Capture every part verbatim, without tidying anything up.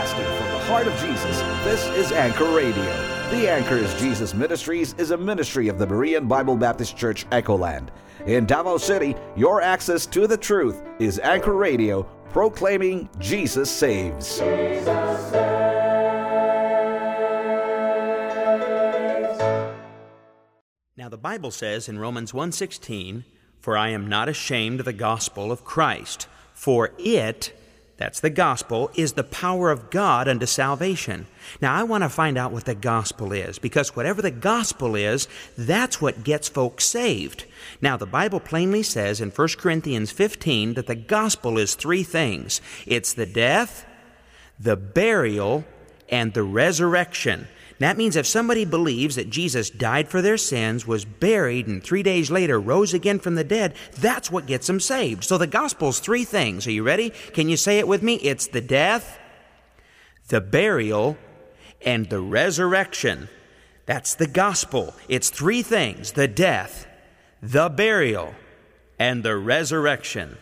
Broadcasting from the heart of Jesus, this is Anchor Radio. The Anchor is Jesus Ministries is a ministry of the Berean Bible Baptist Church, Echoland. In Davao City, your access to the truth is Anchor Radio, proclaiming Jesus saves. Jesus saves. Now the Bible says in Romans one sixteen, "For I am not ashamed of the gospel of Christ, for it," that's the gospel, "is the power of God unto salvation." Now, I want to find out what the gospel is, because whatever the gospel is, that's what gets folks saved. Now, the Bible plainly says in First Corinthians fifteen that the gospel is three things. It's the death, the burial, and the resurrection. That means if somebody believes that Jesus died for their sins, was buried, and three days later rose again from the dead, that's what gets them saved. So the gospel's three things. Are you ready? Can you say it with me? It's the death, the burial, and the resurrection. That's the gospel. It's three things: the death, the burial, and the resurrection.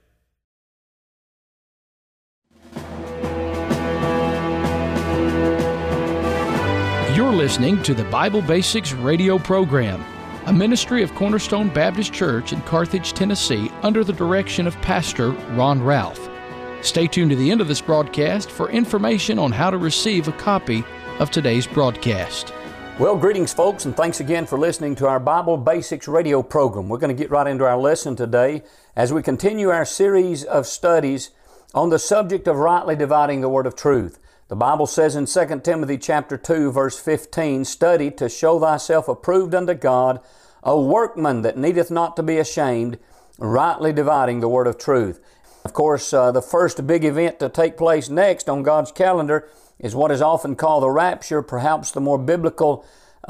You're listening to the Bible Basics radio program, a ministry of Cornerstone Baptist Church in Carthage, Tennessee, under the direction of Pastor Ron Ralph. Stay tuned to the end of this broadcast for information on how to receive a copy of today's broadcast. Well, greetings, folks, and thanks again for listening to our Bible Basics radio program. We're going to get right into our lesson today as we continue our series of studies on the subject of rightly dividing the word of truth. The Bible says in Second Timothy chapter two, verse fifteen, "Study to show thyself approved unto God, a workman that needeth not to be ashamed, rightly dividing the word of truth." Of course, uh, the first big event to take place next on God's calendar is what is often called the rapture. Perhaps the more biblical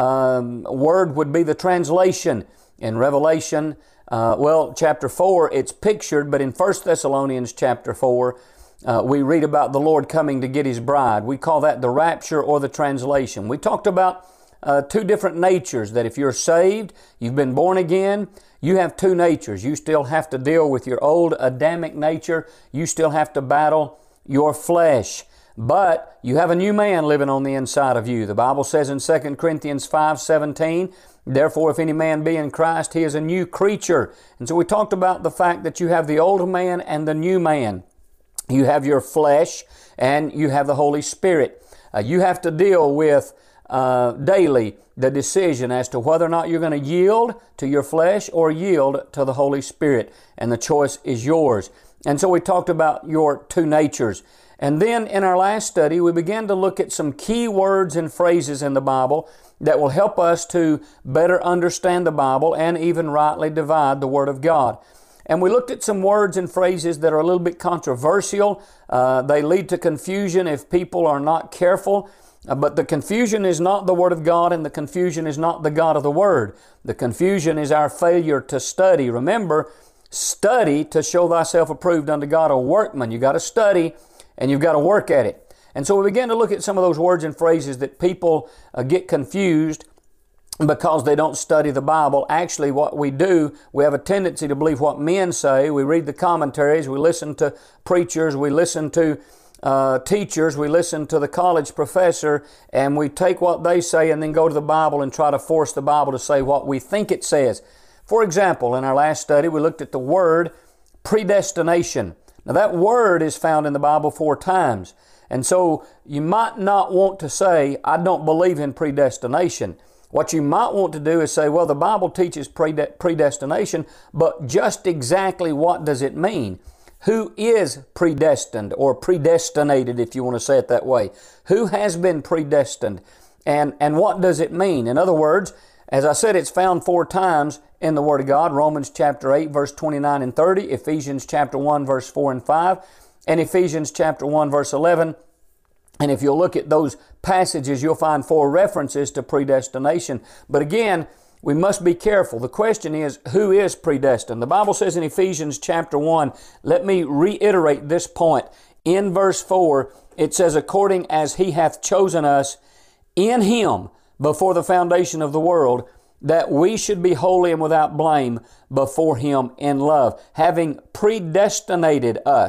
um, word would be the translation. In Revelation, uh, well, chapter four, it's pictured, but in First Thessalonians chapter four, Uh, we read about the Lord coming to get His bride. We call that the rapture or the translation. We talked about uh, two different natures, that if you're saved, you've been born again, you have two natures. You still have to deal with your old Adamic nature. You still have to battle your flesh. But you have a new man living on the inside of you. The Bible says in Second Corinthians five seventeen, "Therefore, if any man be in Christ, he is a new creature." And so we talked about the fact that you have the old man and the new man. You have your flesh and you have the Holy Spirit. Uh, you have to deal with uh, daily the decision as to whether or not you're going to yield to your flesh or yield to the Holy Spirit. And the choice is yours. And so we talked about your two natures. And then in our last study, we began to look at some key words and phrases in the Bible that will help us to better understand the Bible and even rightly divide the Word of God. And we looked at some words and phrases that are a little bit controversial. Uh, they lead to confusion if people are not careful. Uh, but the confusion is not the Word of God, and the confusion is not the God of the Word. The confusion is our failure to study. Remember, study to show thyself approved unto God, a workman. You've got to study and you've got to work at it. And so we began to look at some of those words and phrases that people uh, get confused because they don't study the Bible. Actually, what we do, we have a tendency to believe what men say. We read the commentaries, we listen to preachers, we listen to uh, teachers, we listen to the college professor, and we take what they say and then go to the Bible and try to force the Bible to say what we think it says. For example, in our last study, we looked at the word predestination. Now, that word is found in the Bible four times. And so you might not want to say, "I don't believe in predestination." What you might want to do is say, well, the Bible teaches predestination, but just exactly what does it mean? Who is predestined or predestinated, if you want to say it that way? Who has been predestined? And, and what does it mean? In other words, as I said, it's found four times in the Word of God. Romans chapter eight, verse twenty-nine and thirty, Ephesians chapter one, verse four and five, and Ephesians chapter one, verse eleven. And if you'll look at those passages, you'll find four references to predestination. But again, we must be careful. The question is, who is predestined? The Bible says in Ephesians chapter one, let me reiterate this point. In verse four, it says, "According as He hath chosen us in Him before the foundation of the world, that we should be holy and without blame before Him in love, having predestinated us."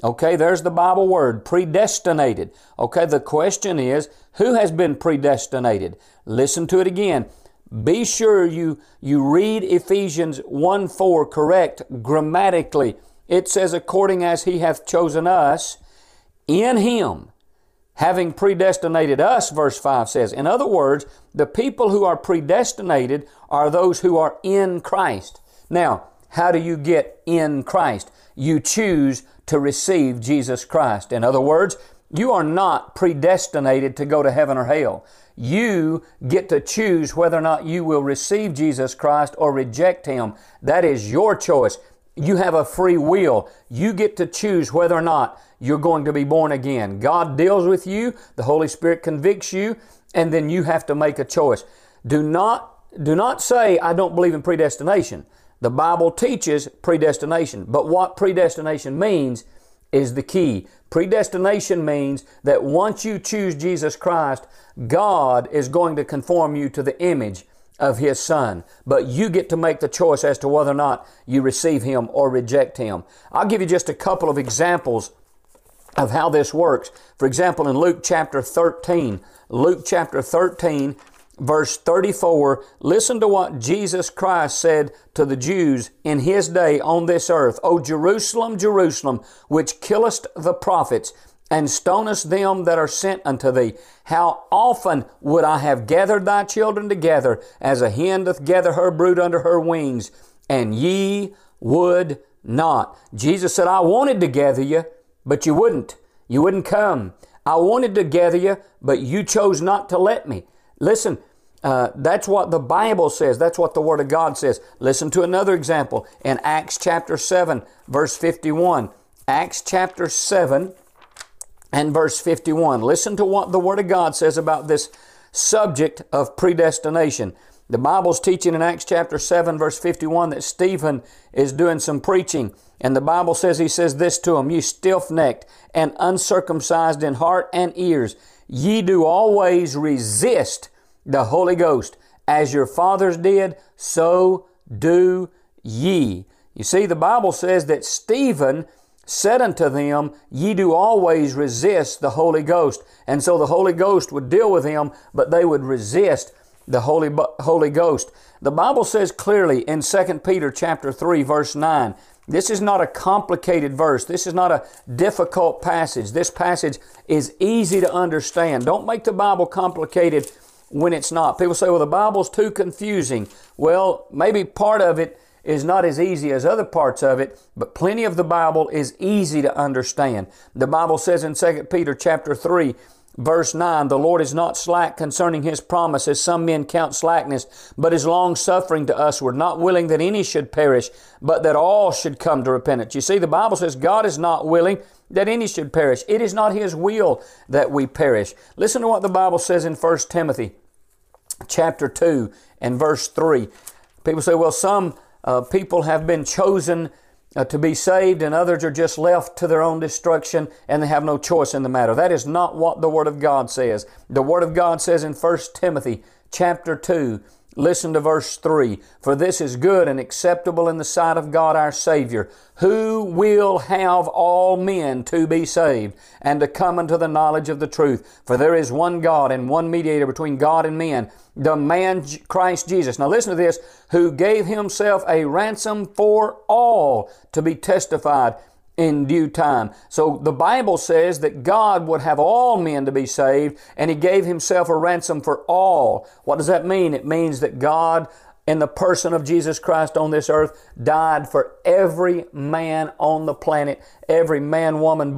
Okay, there's the Bible word, predestinated. Okay, the question is, who has been predestinated? Listen to it again. Be sure you, you read Ephesians one four correct grammatically. It says, according as He hath chosen us in Him, having predestinated us, verse five says. In other words, the people who are predestinated are those who are in Christ. Now, how do you get in Christ? You choose to receive Jesus Christ. In other words, you are not predestinated to go to heaven or hell. You get to choose whether or not you will receive Jesus Christ or reject Him. That is your choice. You have a free will. You get to choose whether or not you're going to be born again. God deals with you, the Holy Spirit convicts you, and then you have to make a choice. Do not, do not say, I don't believe in predestination. The Bible teaches predestination, but what predestination means is the key. Predestination means that once you choose Jesus Christ, God is going to conform you to the image of His Son. But you get to make the choice as to whether or not you receive Him or reject Him. I'll give you just a couple of examples of how this works. For example, in Luke chapter thirteen, Luke chapter thirteen, verse thirty-four, listen to what Jesus Christ said to the Jews in His day on this earth. O Jerusalem, Jerusalem, which killest the prophets, and stonest them that are sent unto thee. How often would I have gathered thy children together, as a hen doth gather her brood under her wings, and ye would not. Jesus said, I wanted to gather you, but you wouldn't. You wouldn't come. I wanted to gather you, but you chose not to let me. Listen, uh, that's what the Bible says. That's what the Word of God says. Listen to another example in Acts chapter seven, verse fifty-one. Acts chapter seven and verse fifty-one. Listen to what the Word of God says about this subject of predestination. The Bible's teaching in Acts chapter seven, verse fifty-one, that Stephen is doing some preaching. And the Bible says, he says this to them, you stiff-necked and uncircumcised in heart and ears, ye do always resist the Holy Ghost. As your fathers did, so do ye. You see, the Bible says that Stephen said unto them, ye do always resist the Holy Ghost. And so the Holy Ghost would deal with them, but they would resist the Holy, Holy Ghost. The Bible says clearly in Second Peter chapter three, verse nine, this is not a complicated verse. This is not a difficult passage. This passage is easy to understand. Don't make the Bible complicated when it's not. People say, well, the Bible's too confusing. Well, maybe part of it is not as easy as other parts of it, but plenty of the Bible is easy to understand. The Bible says in Second Peter chapter three, verse nine, the Lord is not slack concerning His promise, as some men count slackness, but is long-suffering to usward, not willing that any should perish, but that all should come to repentance. You see, the Bible says God is not willing that any should perish. It is not His will that we perish. Listen to what the Bible says in First Timothy chapter two and verse three. People say, well, some uh, people have been chosen Uh, to be saved, and others are just left to their own destruction, and they have no choice in the matter. That is not what the Word of God says. The Word of God says in First Timothy chapter two, listen to verse three, for this is good and acceptable in the sight of God our Savior, who will have all men to be saved and to come unto the knowledge of the truth. For there is one God and one mediator between God and men, the man Christ Jesus. Now listen to this, who gave Himself a ransom for all to be testified in due time. So the Bible says that God would have all men to be saved, and He gave Himself a ransom for all. What does that mean? It means that God, in the person of Jesus Christ on this earth, died for every man on the planet, every man, woman,